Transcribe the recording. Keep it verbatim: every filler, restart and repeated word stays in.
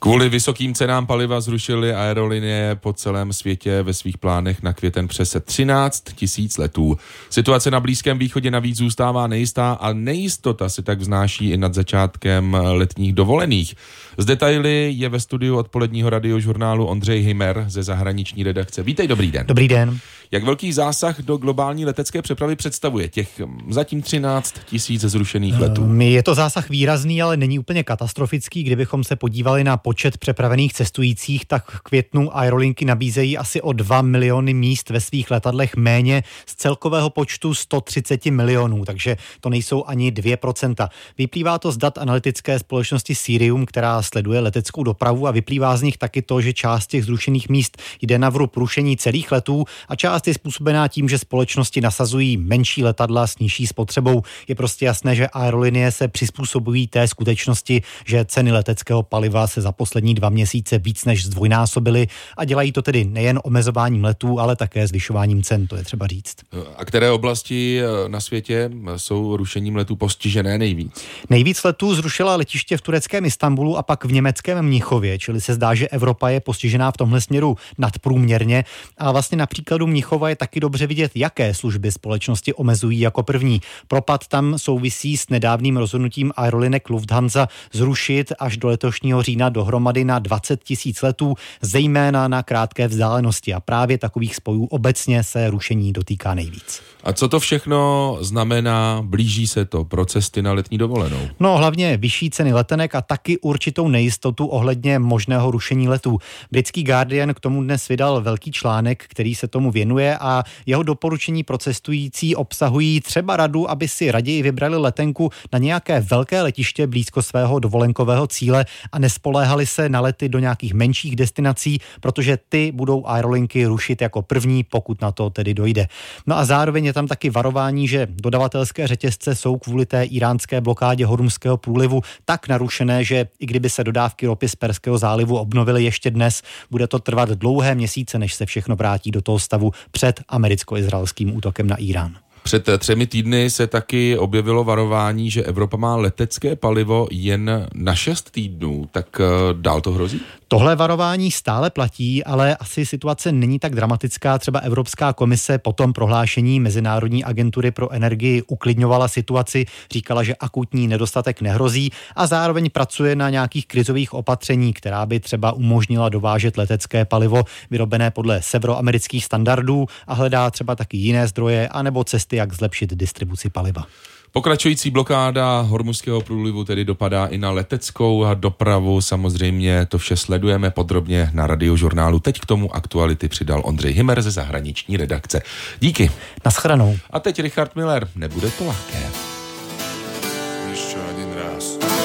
Kvůli vysokým cenám paliva zrušily aerolinie po celém světě ve svých plánech na květen přes třináct tisíc letů. Situace na Blízkém východě navíc zůstává nejistá a nejistota se tak vznáší i nad začátkem letních dovolených. Z detaily je ve studiu odpoledního radiožurnálu Ondřej Hymer ze zahraniční redakce. Vítej, dobrý den. Dobrý den. Jak velký zásah do globální letecké přepravy představuje těch zatím třináct tisíc zrušených letů? Je to zásah výrazný, ale není úplně katastrofický. Kdybychom se podívali na počet přepravených cestujících, tak v květnu aerolinky nabízejí asi o dva miliony míst ve svých letadlech méně z celkového počtu sto třicet milionů, takže to nejsou ani dvě procenta. Vyplývá to z dat analytické společnosti Cirium, která sleduje leteckou dopravu, a vyplývá z nich taky to, že část těch zrušených míst jde na vrub rušení celých letů a část je způsobená tím, že společnosti nasazují menší letadla s nižší spotřebou. Je prostě jasné, že aerolinie se přizpůsobují té skutečnosti, že ceny leteckého paliva se za poslední dva měsíce víc než zdvojnásobily, a dělají to tedy nejen omezováním letů, ale také zvyšováním cen, to je třeba říct. A které oblasti na světě jsou rušením letů postižené nejvíc? Nejvíc letů zrušila letiště v tureckém Istanbulu a pak v německém Mnichově, čili se zdá, že Evropa je postižená v tomhle směru nadprůměrně. A vlastně na příkladu Mnichova je taky dobře vidět, jaké služby společnosti omezují jako první. Propad tam souvisí s nedávným rozhodnutím aerolinek Lufthansa zrušit až do letošního října dohromady na dvacet tisíc letů, zejména na krátké vzdálenosti, a právě takových spojů obecně se rušení dotýká nejvíc. A co to všechno znamená? Blíží se to pro cesty na letní dovolenou? No, hlavně vyšší ceny letenek a taky určitou nejistotu ohledně možného rušení letů. Britský Guardian k tomu dnes vydal velký článek, který se tomu věnuje, a jeho doporučení pro cestující obsahují třeba radu, aby si raději vybrali letenku na nějaké velké letiště blízko svého dovolenkového cíle a nespoléhali se na lety do nějakých menších destinací, protože ty budou aerolinky rušit jako první, pokud na to tedy dojde. No a zároveň je tam taky varování, že dodavatelské řetězce jsou kvůli té iránské blokádě Hormuzského průlivu tak narušené, že i kdyby se dodávky ropy z Perského zálivu obnovily ještě dnes, bude to trvat dlouhé měsíce, než se všechno vrátí do toho stavu před americko-izraelským útokem na Irán. Před třemi týdny se taky objevilo varování, že Evropa má letecké palivo jen na šest týdnů. Tak dál to hrozí? Tohle varování stále platí, ale asi situace není tak dramatická. Třeba Evropská komise po tom prohlášení Mezinárodní agentury pro energii uklidňovala situaci, říkala, že akutní nedostatek nehrozí, a zároveň pracuje na nějakých krizových opatření, která by třeba umožnila dovážet letecké palivo vyrobené podle severoamerických standardů, a hledá třeba taky jiné zdroje anebo cesty, jak zlepšit distribuci paliva. Pokračující blokáda Hormuzského průlivu tedy dopadá i na leteckou dopravu. Samozřejmě to vše sledujeme podrobně na radiožurnálu. Teď k tomu aktuality přidal Ondřej Hymer ze zahraniční redakce. Díky. Naschledanou. A teď Richard Miller. Nebude to lehké. Ještě jeden raz.